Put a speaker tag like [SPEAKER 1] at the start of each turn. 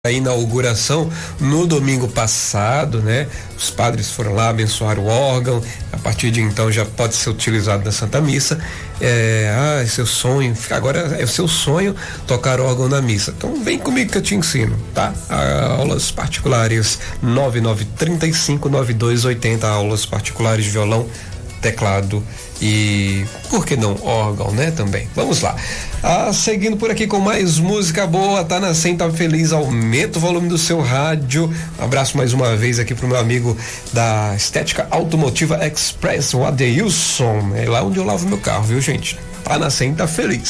[SPEAKER 1] a inauguração no domingo passado, né? Os padres foram lá abençoar o órgão. A partir de então já pode ser utilizado na Santa Missa. É seu sonho, agora é o seu sonho tocar órgão na missa. Então vem comigo que eu te ensino, tá? Aulas particulares 99359280, aulas particulares de violão, teclado e, por que não, órgão, né, também. Vamos lá. Seguindo por aqui com mais música boa, tá na Senta Feliz, aumenta o volume do seu rádio. Um abraço mais uma vez aqui pro meu amigo da Estética Automotiva Express, o Adeilson, é lá onde eu lavo meu carro, viu, gente? Tá na Senta Feliz.